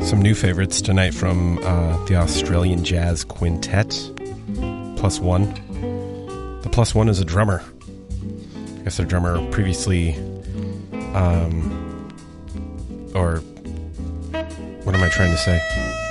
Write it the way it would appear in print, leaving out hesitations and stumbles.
Some new favorites tonight from the Australian Jazz Quintet, Plus One. The Plus One is a drummer. I guess their drummer previously, or what am I trying to say?